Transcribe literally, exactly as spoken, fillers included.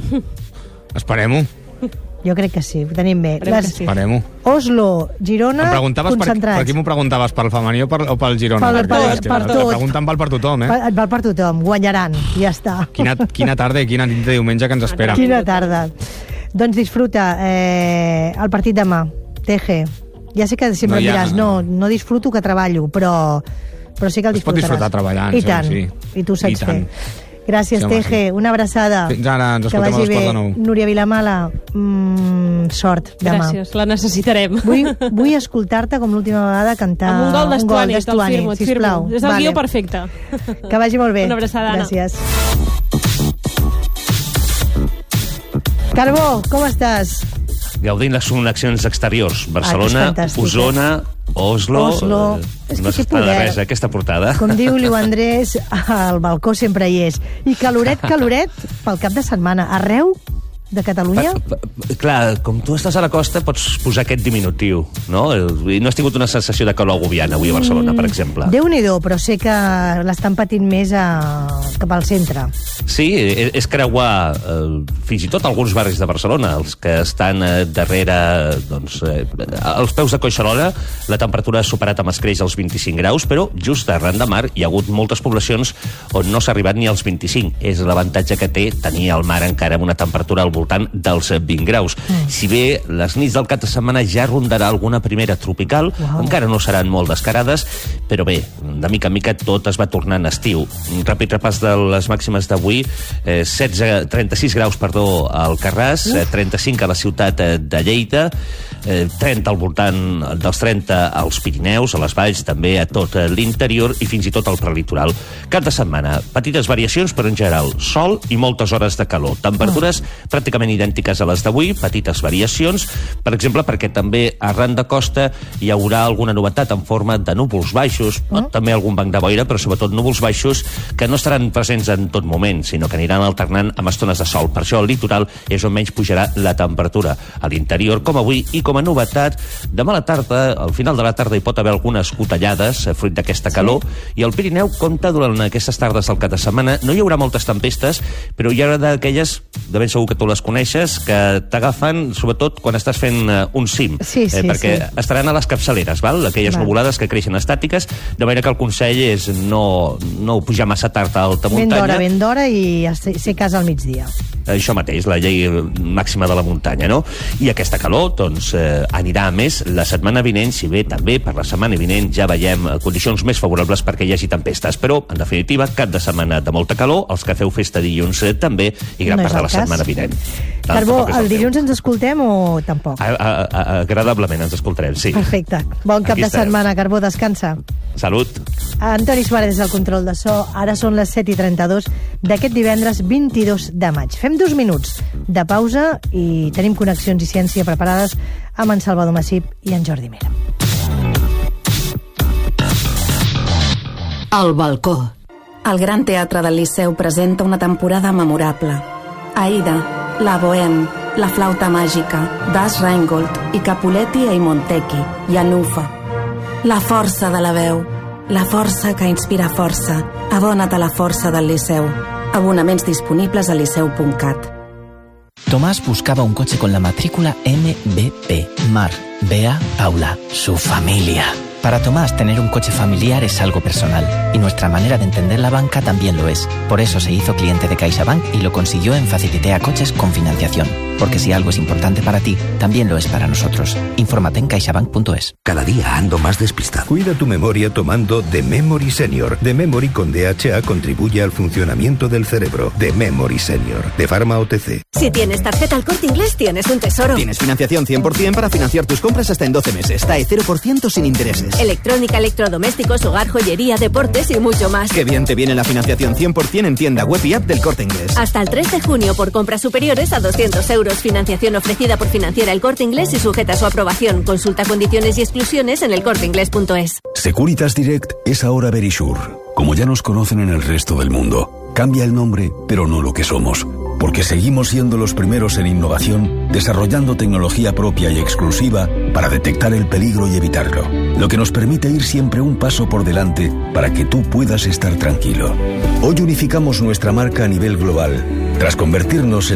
Esperem-ho. Jo crec que sí, ho tenim bé. Les... Sí. Esperem-ho. Oslo, Girona, per, concentrats. per qui m'ho preguntaves? Per femení o, per, o pel Girona? Per, per, per, per tot. Pregunten val per tothom, eh? Et val per tothom, guanyaran, ja està. Quina, quina tarda i quina nit de diumenge que ens espera. Quina tarda. Doncs disfruta eh, el partit demà. Teje. Ja sé que sempre no, em ja... diràs, no, no disfruto que treballo, però, però sí que el es pot disfrutaràs. disfrutar treballant, I tant, sí. I tu saps I tant. fer. Gràcies, sí, Teje. Sí. Una abraçada. Fins ara, ens que escoltem a vagi les bé. quarts de nou. Núria Vilamala, mm, sort demà. Gràcies, la necessitarem. Vull, vull escoltar-te com l'última vegada cantar amb un gol d'Estuani, te'l d'Estuani, firmo, et sisplau. firmo. És el Vale. guió perfecte. Que vagi molt bé. Una abraçada, Anna. Gràcies. Carbó, com estàs? Gaudint les connexions exteriors. Barcelona, Ah, Osona, Oslo... Oslo. Eh, És que no té s'està de poder. res, aquesta portada. Com diu Liu Andrés, al balcó sempre hi és. I caloret, caloret, pel cap de setmana. Arreu de Catalunya? Pa, pa, clar, com tu estàs a la costa, pots posar aquest diminutiu, no? I no has tingut una sensació de calor agobiant avui a Barcelona, per exemple. Déu-n'hi-do, però sé que l'estan patint més a... cap al centre. Sí, és, és creuar eh, fins i tot alguns barris de Barcelona, els que estan eh, darrere, doncs, eh, als peus de Collserola, la temperatura ha superat amb escreix els vint-i-cinc graus, però just arran de mar hi ha hagut moltes poblacions on no s'ha arribat ni als vint-i-cinc. És l'avantatge que té tenir el mar encara amb una temperatura al voltant dels vint graus. Mm. Si bé les nits del cap de setmana ja rondarà alguna primera tropical, wow. encara no seran molt descarades, però bé, de mica en mica tot es va tornant estiu. Un ràpid repàs de les màximes d'avui, eh, setze, trenta-sis graus, perdó, al Carràs, eh, trenta-cinc a la ciutat de Lleida, eh, trenta al voltant dels trenta als Pirineus, a les valls, també a tot l'interior i fins i tot al prelitoral. Cap de setmana, petites variacions, però en general, sol i moltes hores de calor. Temperatures oh. pràcticament idèntiques a les d'avui, petites variacions, per exemple, perquè també arran de costa hi haurà alguna novetat en forma de núvols baixos, oh. també algun banc de boira, però sobretot núvols baixos que no estaran presents en tot moment, sinó que aniran alternant amb estones de sol. Per això al litoral és on menys pujarà la temperatura. A l'interior, com avui, i com a novetat, demà a la tarda, al final de la tarda hi pot haver algunes cotellades, fruit d'aquesta calor, sí. i al Pirineu compta durant aquestes tardes del cap de setmana. No hi haurà moltes tempestes, però hi haurà d'aquelles, de ben segur que tu les coneixes, que t'agafen, sobretot, quan estàs fent uh, un cim. Sí, sí, eh, perquè sí. estaran a les capçaleres, val? Aquelles val. nuvolades que creixen estàtiques, de manera que el consell és no, no pujar massa tard a alta muntanya. Ben d'hora, ben d'hora i ser a casa al migdia. Això mateix, la llei màxima de la muntanya, no? I aquesta calor, doncs, eh, anirà a més la setmana vinent, si bé també per la setmana vinent ja veiem condicions més favorables perquè hi hagi tempestes, però, en definitiva, cap de setmana de molta calor, els que feu festa dilluns eh, també, i gran no part de la cas. setmana vinent. Carbó, el, el dilluns ens escoltem o tampoc? A, a, a, agradablement ens escoltarem, sí. Perfecte. Bon cap Aquí de estarem. setmana, Carbó, descansa. Salut. Antoni Suárez del control de so. Ara són les set i trenta-dos d'aquest divendres vint-i-dos de maig. Fem dos minuts de pausa i tenim connexions i ciència preparades amb en Salvador Massip i en Jordi Mera. El balcó. El Gran Teatre del Liceu presenta una temporada memorable. Aida, La Bohème, La Flauta Màgica, Das Rheingold i Capuletti e Montecchi, i Anufa. La força de la veu, la força que inspira força. Abona't a la força del Liceu. Abonaments disponibles a liceu punt cat. Tomás buscaba un coche con la matrícula M B P, Mar, Bea, Paula, su familia. Para Tomás, tener un coche familiar es algo personal, y nuestra manera de entender la banca también lo es. Por eso se hizo cliente de CaixaBank y lo consiguió en Facilitea Coches con financiación. Porque si algo es importante para ti, también lo es para nosotros. Infórmate en caixabank punto es. Cada día ando más despistado. Cuida tu memoria tomando The Memory Senior. The Memory con D H A contribuye al funcionamiento del cerebro. The Memory Senior, de Pharma O T C. Si tienes tarjeta El Corte Inglés, tienes un tesoro. Tienes financiación cien por ciento para financiar tus compras hasta en doce meses. T A E cero por ciento sin intereses. Electrónica, electrodomésticos, hogar, joyería, deportes y mucho más. Qué bien te viene la financiación cien por ciento en tienda web y app del Corte Inglés. Hasta el tres de junio por compras superiores a doscientos euros. Financiación ofrecida por Financiera El Corte Inglés y sujeta a su aprobación. Consulta condiciones y exclusiones en el corte inglés punto es. Securitas Direct es ahora Verisure. Como ya nos conocen en el resto del mundo, cambia el nombre, pero no lo que somos. Porque seguimos siendo los primeros en innovación, desarrollando tecnología propia y exclusiva para detectar el peligro y evitarlo. Lo que nos permite ir siempre un paso por delante para que tú puedas estar tranquilo. Hoy unificamos nuestra marca a nivel global, tras convertirnos en